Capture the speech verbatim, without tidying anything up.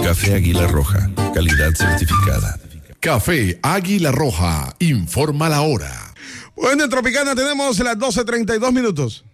Café Águila Roja, calidad certificada. Café Águila Roja, informa la hora. Bueno, en Tropicana tenemos las doce treinta y dos minutos.